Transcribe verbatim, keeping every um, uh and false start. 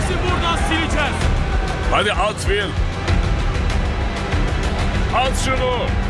hepsi buradan sileceğiz. Hadi at Will. At şunu.